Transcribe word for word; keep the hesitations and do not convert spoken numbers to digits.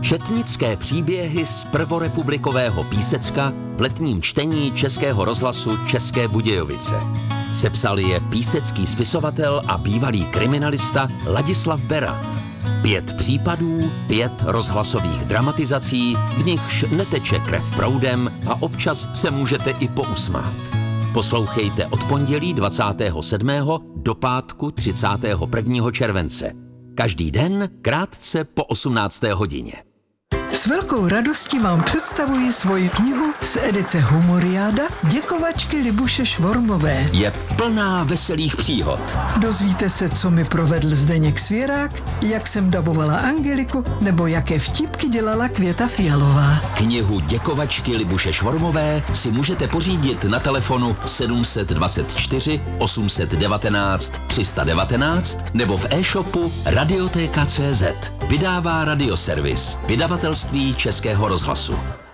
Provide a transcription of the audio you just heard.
Četnické příběhy z prvorepublikového Písecka v letním čtení Českého rozhlasu České Budějovice. Sepsal je písecký spisovatel a bývalý kriminalista Ladislav Beran. Pět případů, pět rozhlasových dramatizací, v nichž neteče krev proudem a občas se můžete i pousmát. Poslouchejte od pondělí dvacátého sedmého do pátku třicátého prvního července. Každý den krátce po osmnácté hodině. S velkou radostí vám představuji svoji knihu z edice Humoriáda Děkovačky Libuše Švormové. Je plná veselých příhod. Dozvíte se, co mi provedl Zdeněk Svěrák, jak jsem dabovala Angeliku, nebo jaké vtipky dělala Květa Fialová. Knihu Děkovačky Libuše Švormové si můžete pořídit na telefonu sedm set dvacet čtyři osm set devatenáct tři sta devatenáct nebo v e-shopu radioteka tečka cé zet. Vydává Radioservis, vydavatelství Českého rozhlasu.